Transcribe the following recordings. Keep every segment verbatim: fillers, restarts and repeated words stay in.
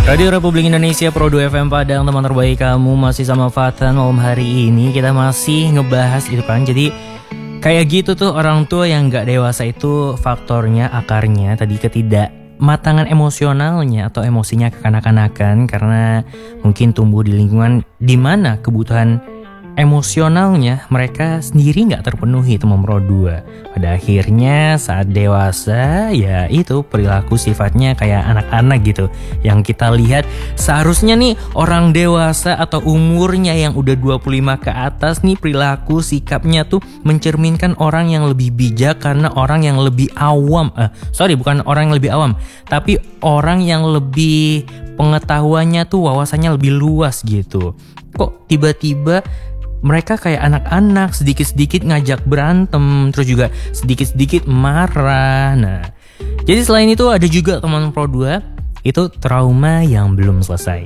Radio Republik Indonesia Pro dua F M Padang, teman terbaik kamu, masih sama Fatan. Malam hari ini kita masih ngebahas itu kan. Jadi kayak gitu tuh, orang tua yang gak dewasa itu faktornya, akarnya tadi ketidakmatangan emosionalnya atau emosinya kekanak-kanakan, karena mungkin tumbuh di lingkungan dimana kebutuhan emosionalnya mereka sendiri gak terpenuhi, teman Pro dua. Pada akhirnya saat dewasa ya itu perilaku sifatnya kayak anak-anak gitu. Yang kita lihat seharusnya nih orang dewasa atau umurnya yang udah dua puluh lima ke atas nih, perilaku sikapnya tuh mencerminkan orang yang lebih bijak, karena orang yang lebih awam eh, Sorry bukan orang yang lebih awam, tapi orang yang lebih pengetahuannya tuh, wawasannya lebih luas gitu. Kok tiba-tiba mereka kayak anak-anak, sedikit-sedikit ngajak berantem, terus juga sedikit-sedikit marah. Nah, jadi selain itu ada juga teman Pro dua, itu trauma yang belum selesai.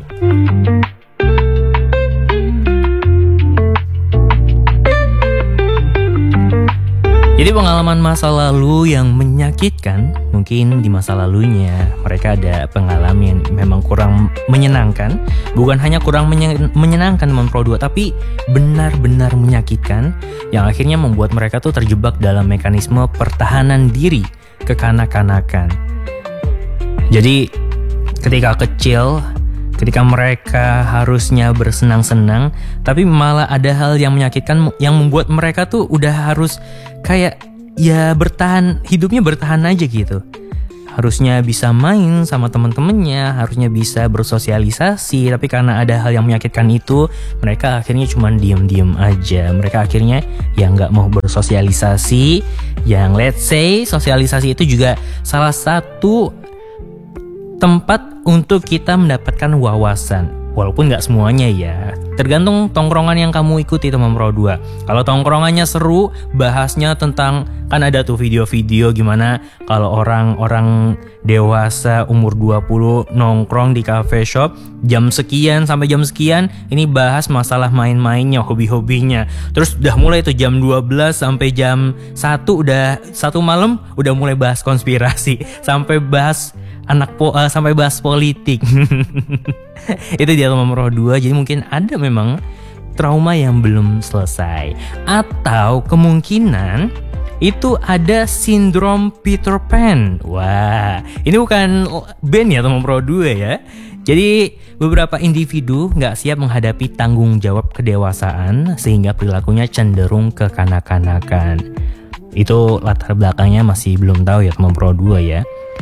Jadi pengalaman masa lalu yang menyakitkan, mungkin di masa lalunya mereka ada pengalaman yang memang kurang menyenangkan. Bukan hanya kurang menye- menyenangkan teman Pro dua, tapi benar-benar menyakitkan, yang akhirnya membuat mereka tuh terjebak dalam mekanisme pertahanan diri kekanak-kanakan. Jadi ketika kecil, ketika mereka harusnya bersenang-senang, tapi malah ada hal yang menyakitkan yang membuat mereka tuh udah harus kayak ya bertahan, hidupnya bertahan aja gitu. Harusnya bisa main sama teman-temannya, harusnya bisa bersosialisasi, tapi karena ada hal yang menyakitkan itu, mereka akhirnya cuma diem-diem aja. Mereka akhirnya yang nggak mau bersosialisasi, yang let's say sosialisasi itu juga salah satu tempat untuk kita mendapatkan wawasan. Walaupun gak semuanya ya, tergantung tongkrongan yang kamu ikuti teman Pro dua. Kalau tongkrongannya seru, bahasnya tentang, kan ada tuh video-video gimana kalau orang-orang dewasa umur dua puluh nongkrong di cafe shop jam sekian sampai jam sekian, ini bahas masalah main-mainnya, hobi-hobinya. Terus udah mulai tuh jam dua belas sampai jam satu, udah satu malam udah mulai bahas konspirasi, sampai bahas anak po uh, sampai bahas politik. Itu dia teman Pro dua. Jadi mungkin ada memang trauma yang belum selesai, atau kemungkinan itu ada sindrom Peter Pan. Wah, ini bukan band ya teman Pro dua ya. Jadi beberapa individu gak siap menghadapi tanggung jawab kedewasaan sehingga perilakunya cenderung kekanak-kanakan. Itu latar belakangnya masih belum tahu ya teman Pro dua ya.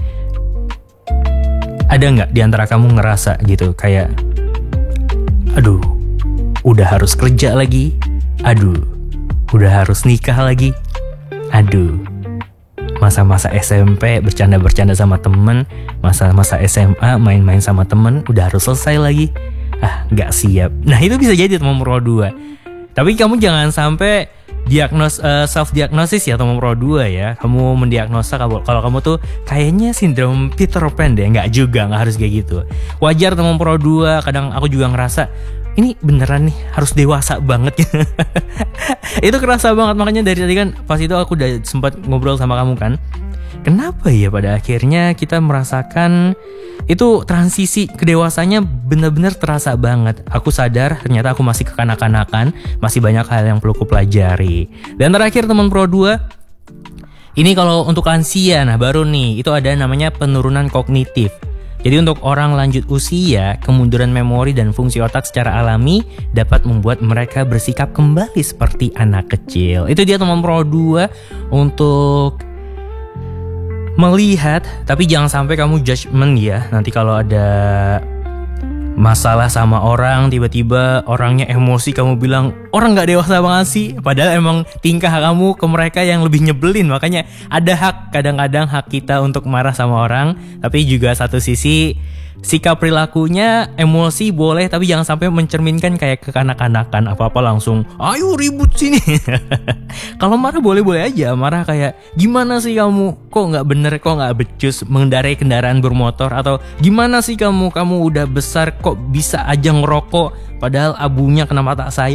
Ada nggak di antara kamu ngerasa gitu kayak, aduh, udah harus kerja lagi, aduh, udah harus nikah lagi, aduh, masa-masa S M P bercanda-bercanda sama temen, masa-masa S M A main-main sama temen, udah harus selesai lagi, ah nggak siap. Nah itu bisa jadi teman Pro dua. Tapi kamu jangan sampai diagnos uh, self diagnosis ya teman Pro dua ya. Kamu mendiagnosa kalau kalau kamu tuh kayaknya sindrom Peter Pan deh. Nggak juga, nggak harus kayak gitu. Wajar teman Pro dua, kadang aku juga ngerasa ini beneran nih harus dewasa banget. Itu kerasa banget, makanya dari tadi kan pas itu aku udah sempat ngobrol sama kamu kan. Kenapa ya pada akhirnya kita merasakan itu transisi kedewasanya benar-benar terasa banget. Aku sadar ternyata aku masih kekanak-kanakan, masih banyak hal yang perlu aku pelajari. Dan terakhir teman Pro dua, ini kalau untuk lansia, nah baru nih itu ada namanya penurunan kognitif. Jadi untuk orang lanjut usia, kemunduran memori dan fungsi otak secara alami dapat membuat mereka bersikap kembali seperti anak kecil. Itu dia teman Pro dua untuk melihat, tapi jangan sampai kamu judgement ya. Nanti kalau ada masalah sama orang, tiba-tiba orangnya emosi, kamu bilang orang gak dewasa banget sih, padahal emang tingkah kamu ke mereka yang lebih nyebelin. Makanya ada hak, kadang-kadang hak kita untuk marah sama orang, tapi juga satu sisi sikap perilakunya, emosi boleh, tapi jangan sampai mencerminkan kayak kekanak-kanakan, apa-apa langsung ayo ribut sini. Kalau marah boleh-boleh aja, marah kayak gimana sih kamu, kok nggak bener, kok nggak becus mengendarai kendaraan bermotor, atau gimana sih kamu, kamu udah besar kok bisa aja ngerokok padahal abunya kena mata saya, itu boleh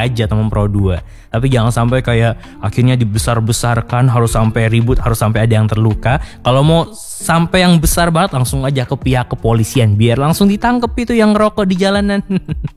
aja teman Pro dua. Tapi jangan sampai kayak akhirnya dibesar-besarkan, harus sampai ribut, harus sampai ada yang terluka. Kalau mau sampai yang besar banget langsung aja ke pihak kepolisian biar langsung ditangkep itu yang ngerokok di jalanan.